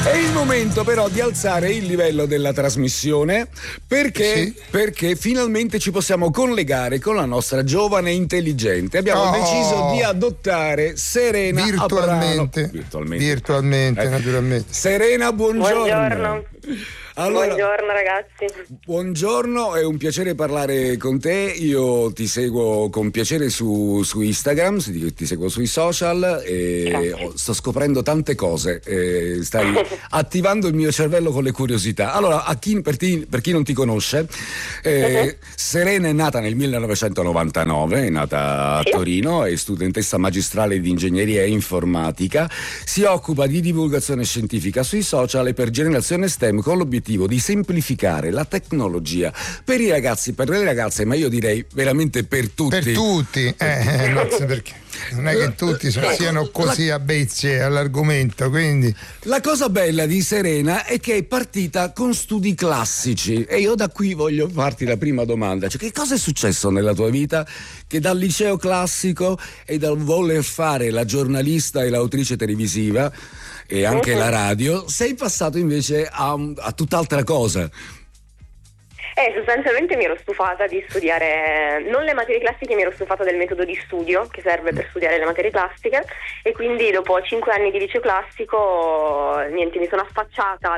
È il momento però di alzare il livello della trasmissione perché finalmente ci possiamo collegare con la nostra giovane intelligente. Abbiamo deciso di adottare Serena virtualmente, naturalmente. Serena, buongiorno. Allora, buongiorno ragazzi. Buongiorno, è un piacere parlare con te. Io ti seguo con piacere su Instagram, ti seguo sui social e sto scoprendo tante cose. Stai attivando il mio cervello con le curiosità. Allora, per chi non ti conosce, Serena è nata nel 1999, è nata a Torino, è studentessa magistrale di ingegneria e informatica, si occupa di divulgazione scientifica sui social e per Generazione STEM con l'obiettivo di semplificare la tecnologia per i ragazzi, per le ragazze, ma io direi veramente per tutti. Per tutti, non so perché. Non è che tutti siano così avvezzi all'argomento, quindi. La cosa bella di Serena è che è partita con studi classici e io da qui voglio farti la prima domanda, cioè che cosa è successo nella tua vita che dal liceo classico e dal voler fare la giornalista e l'autrice televisiva e anche la radio sei passato invece a tutt'altra cosa? Sostanzialmente mi ero stufata di studiare non le materie classiche, mi ero stufata del metodo di studio che serve per studiare le materie classiche e quindi dopo 5 anni di liceo classico mi sono affacciata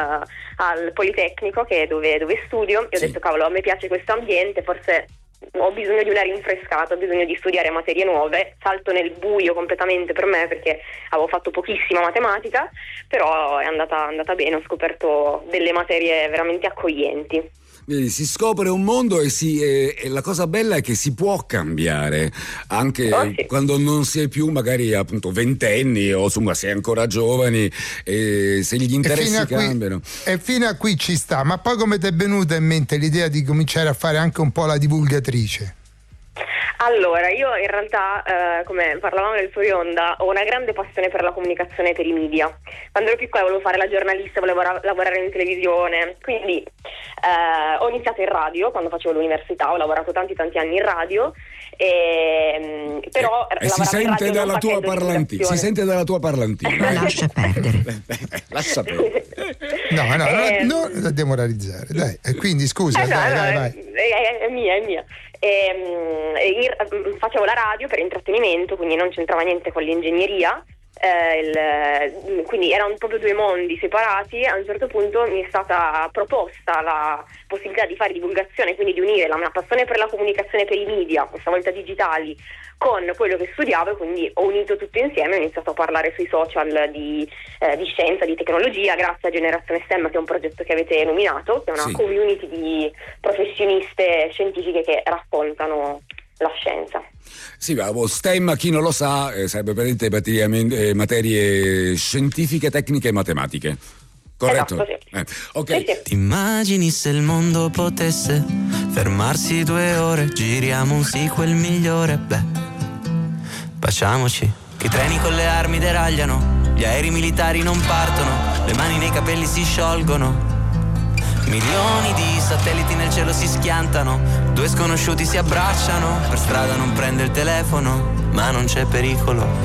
al Politecnico, che è dove studio, e ho detto cavolo, a me piace questo ambiente, forse ho bisogno di una rinfrescata, ho bisogno di studiare materie nuove, salto nel buio completamente per me perché avevo fatto pochissima matematica, però è andata bene, ho scoperto delle materie veramente accoglienti. Si scopre un mondo e la cosa bella è che si può cambiare anche quando non si è più magari appunto ventenni o insomma si è ancora giovani e se gli interessi cambiano. E fino a qui ci sta, ma poi come ti è venuta in mente l'idea di cominciare a fare anche un po' la divulgatrice? Allora, io in realtà, come parlavamo nel fuori onda, ho una grande passione per la comunicazione e per i media. Quando ero piccola volevo fare la giornalista, volevo lavorare in televisione, quindi ho iniziato in radio quando facevo l'università, ho lavorato tanti anni in radio, però si sente dalla tua parlantina. Lascia perdere. Lascia perdere. No, da demoralizzare, dai. E quindi scusa, vai. È mia. Facevo la radio per intrattenimento, quindi non c'entrava niente con l'ingegneria, quindi erano proprio due mondi separati. A un certo punto mi è stata proposta la possibilità di fare divulgazione, quindi di unire la mia passione per la comunicazione per i media, questa volta digitali, con quello che studiavo, e quindi ho unito tutto insieme e ho iniziato a parlare sui social di scienza, di tecnologia, grazie a Generazione STEM, che è un progetto che avete nominato, che è una community di professioniste scientifiche che raccontano la scienza. Sì, STEM, chi non lo sa, sarebbe praticamente materie scientifiche, tecniche e matematiche. Corretto? Esatto, sì. Ok. Sì. Ti immagini se il mondo potesse fermarsi 2 ore, giriamo un sequel migliore, baciamoci, che i treni con le armi deragliano, gli aerei militari non partono, le mani nei capelli si sciolgono, milioni di satelliti nel cielo si schiantano, 2 sconosciuti si abbracciano, per strada non prende il telefono, ma non c'è pericolo,